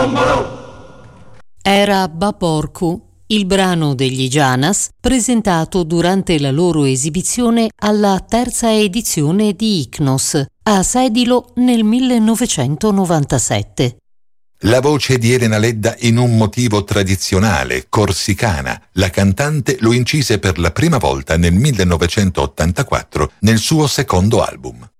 Era Baporku, il brano degli Janas presentato durante la loro esibizione alla terza edizione di Iknos a Sedilo nel 1997. La voce di Elena Ledda in un motivo tradizionale, corsicana. La cantante lo incise per la prima volta nel 1984 nel suo secondo album.